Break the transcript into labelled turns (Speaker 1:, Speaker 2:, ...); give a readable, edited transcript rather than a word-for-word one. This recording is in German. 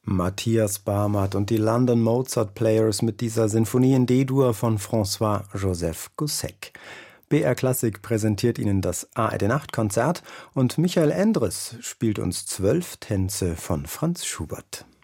Speaker 1: Matthias Barmert und die London Mozart Players mit dieser Sinfonie in D-Dur von François-Joseph Gossec. BR Klassik präsentiert Ihnen das ARD-Nachtkonzert und Michael Endres spielt uns 12 Tänze von Franz Schubert.